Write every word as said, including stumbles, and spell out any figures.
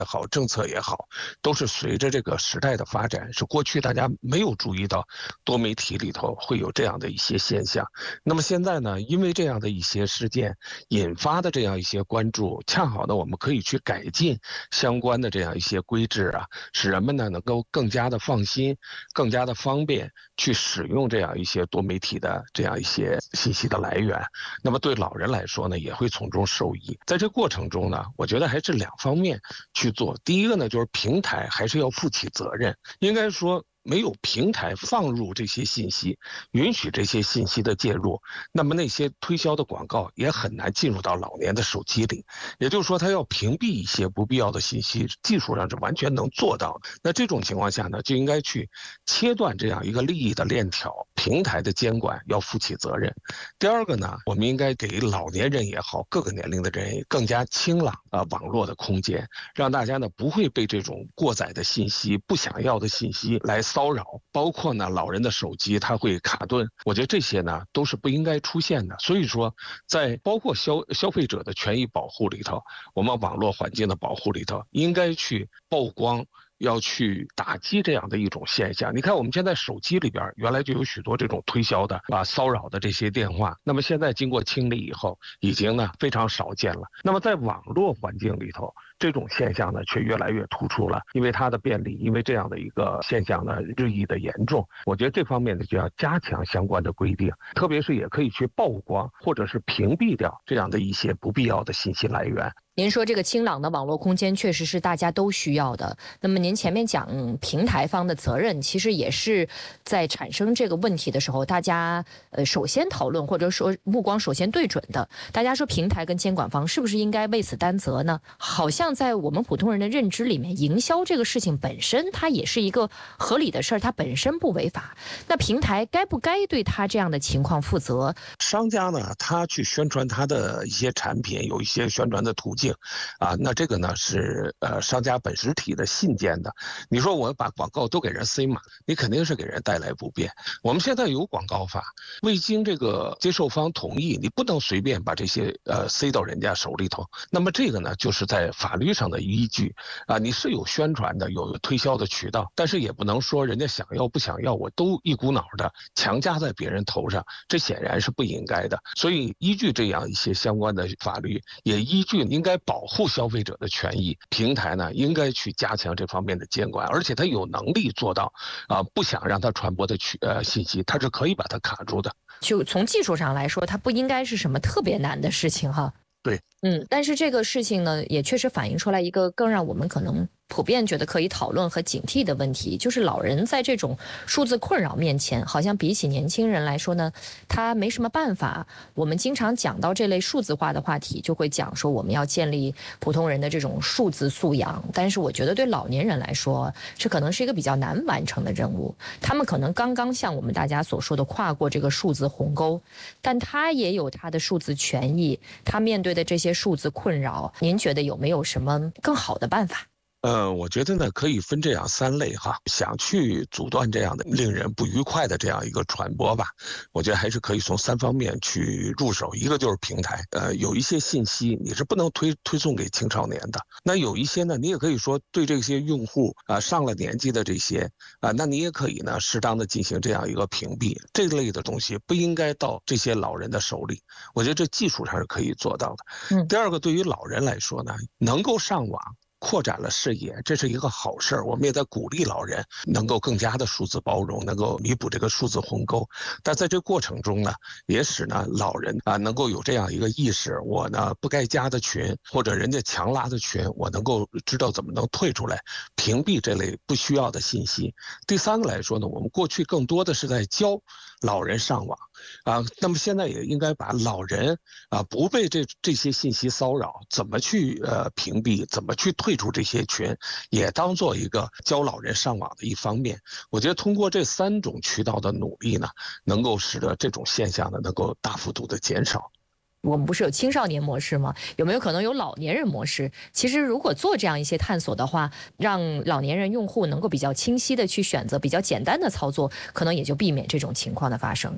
也好，政策也好，都是随着这个时代的发展，是过去大家没有注意到多媒体里头会有这样的一些现象。那么现在呢，因为这样的一些事件引发的这样一些关注，恰好呢，我们可以去改进相关的这样一些规制啊，使人们呢能够更加的放心，更加的方便去使用这样一些多媒体的这样一些信息的来源。那么对老人来说呢，也会从中受益。在这过程中呢，我觉得还是两方面去做。第一个呢，就是平台还是要负起责任，应该说没有平台放入这些信息，允许这些信息的介入，那么那些推销的广告也很难进入到老年的手机里。也就是说，它要屏蔽一些不必要的信息，技术上是完全能做到的。那这种情况下呢，就应该去切断这样一个利益的链条，平台的监管要负起责任。第二个呢，我们应该给老年人也好，各个年龄的人也更加清朗啊网络的空间，让大家呢不会被这种过载的信息、不想要的信息来骚扰，包括呢老人的手机它会卡顿，我觉得这些呢都是不应该出现的。所以说，在包括消消费者的权益保护里头，我们网络环境的保护里头，应该去曝光。要去打击这样的一种现象。你看我们现在手机里边原来就有许多这种推销的啊骚扰的这些电话，那么现在经过清理以后，已经呢非常少见了。那么在网络环境里头，这种现象呢却越来越突出了，因为它的便利，因为这样的一个现象呢日益的严重。我觉得这方面呢就要加强相关的规定，特别是也可以去曝光或者是屏蔽掉这样的一些不必要的信息来源。 您说这个清朗的网络空间确实是大家都需要的。那么您前面讲平台方的责任，其实也是在产生这个问题的时候，大家呃首先讨论或者说目光首先对准的。大家说平台跟监管方是不是应该为此担责呢？好像在我们普通人的认知里面，营销这个事情本身它也是一个合理的事儿，它本身不违法。那平台该不该对他这样的情况负责？ 商家呢，他去宣传他的一些产品，有一些宣传的途径。啊，那这个呢是呃商家本实体的信件的。你说我把广告都给人塞满，你肯定是给人带来不便。我们现在有广告法，未经这个接受方同意，你不能随便把这些呃塞到人家手里头。那么这个呢，就是在法律上的依据啊，你是有宣传的，有推销的渠道，但是也不能说人家想要不想要，我都一股脑的强加在别人头上，这显然是不应该的。所以依据这样一些相关的法律，也依据应该保护消费者的权益，平台呢应该去加强这方面的监管，而且它有能力做到啊，不想让它传播的去呃信息，它是可以把它卡住的。 就从技术上来说，它不应该是什么特别难的事情哈。 对， 嗯，但是这个事情呢，也确实反映出来一个更让我们可能普遍觉得可以讨论和警惕的问题，就是老人在这种数字困扰面前，好像比起年轻人来说呢，他没什么办法。我们经常讲到这类数字化的话题，就会讲说我们要建立普通人的这种数字素养，但是我觉得对老年人来说，这可能是一个比较难完成的任务。他们可能刚刚像我们大家所说的跨过这个数字鸿沟，但他也有他的数字权益，他面对的这些数字困扰，您觉得有没有什么更好的办法？ 呃，我觉得呢，可以分这样三类哈。想去阻断这样的令人不愉快的这样一个传播吧，我觉得还是可以从三方面去入手。一个就是平台，呃，有一些信息你是不能推推送给青少年的。那有一些呢，你也可以说对这些用户啊、呃、上了年纪的这些啊、呃，那你也可以呢适当的进行这样一个屏蔽。这类的东西不应该到这些老人的手里。我觉得这技术上是可以做到的。嗯。第二个，对于老人来说呢，能够上网，扩展了视野，这是一个好事儿。我们也在鼓励老人能够更加的数字包容，能够弥补这个数字鸿沟。但在这过程中呢，也使呢老人啊能够有这样一个意识：我呢不该加的群或者人家强拉的群，我能够知道怎么能退出来，屏蔽这类不需要的信息。第三个来说呢，我们过去更多的是在教老人上网啊，那么现在也应该把老人啊不被这这些信息骚扰，怎么去呃屏蔽，怎么去退出这些群，也当做一个教老人上网的一方面。我觉得通过这三种渠道的努力呢，能够使得这种现象呢能够大幅度的减少。 我们不是有青少年模式吗？有没有可能有老年人模式？其实如果做这样一些探索的话，让老年人用户能够比较清晰的去选择比较简单的操作，可能也就避免这种情况的发生。